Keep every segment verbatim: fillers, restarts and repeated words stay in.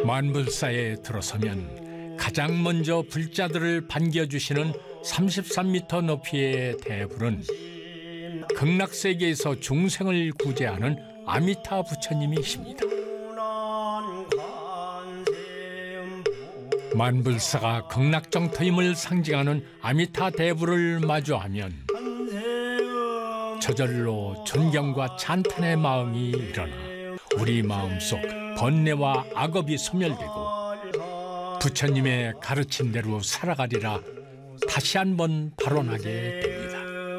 만불사에 들어서면 가장 먼저 불자들을 반겨주시는 삼십삼 미터 높이의 대불은 극락세계에서 중생을 구제하는 아미타 부처님이십니다. 만불사가 극락정토임을 상징하는 아미타 대불을 마주하면 저절로 존경과 찬탄의 마음이 일어나 우리 마음속 번뇌와 악업이 소멸되고 부처님의 가르침대로 살아가리라 다시 한번 발언하게 됩니다.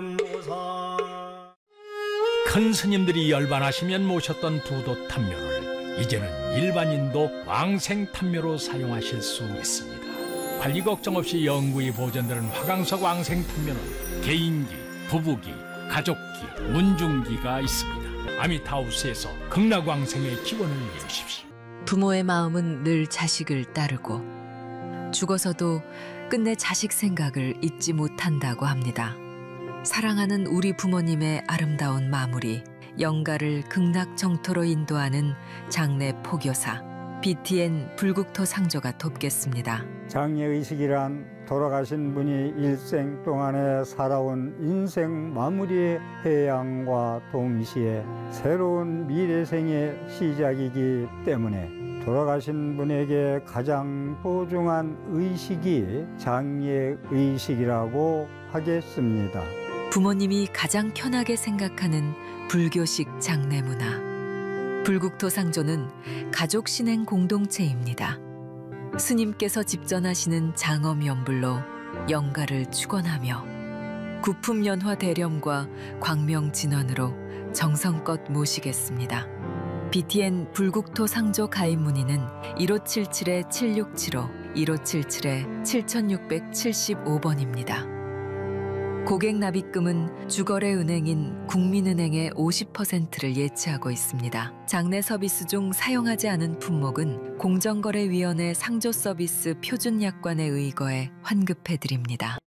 큰 스님들이 열반하시면 모셨던 부도 탐묘를 이제는 일반인도 왕생 탐묘로 사용하실 수 있습니다. 관리 걱정 없이 영구히 보존되는 화강석 왕생 탐묘는 개인기, 부부기, 가족기, 문중기가 있습니다. 아미타우스에서 극락왕생의 기원을 이루십시오. 부모의 마음은 늘 자식을 따르고 죽어서도 끝내 자식 생각을 잊지 못한다고 합니다. 사랑하는 우리 부모님의 아름다운 마무리, 영가를 극락정토로 인도하는 장례 포교사 비티엔 불국토 상조가 돕겠습니다. 장례의식이란 돌아가신 분이 일생 동안에 살아온 인생 마무리의 해양과 동시에 새로운 미래생의 시작이기 때문에 돌아가신 분에게 가장 소중한 의식이 장례의식이라고 하겠습니다. 부모님이 가장 편하게 생각하는 불교식 장례 문화. 불국토 상조는 가족 신행 공동체입니다. 스님께서 집전하시는 장엄연불로 영가를 축원하며 구품연화 대렴과 광명진원으로 정성껏 모시겠습니다. 비티엔 불국토 상조 가입 문의는 일오칠칠 칠육칠오, 일오칠칠 칠육칠오 번입니다. 고객 납입금은 주거래 은행인 국민은행의 오십 퍼센트를 예치하고 있습니다. 장례 서비스 중 사용하지 않은 품목은 공정거래위원회 상조 서비스 표준약관에 의거해 환급해드립니다.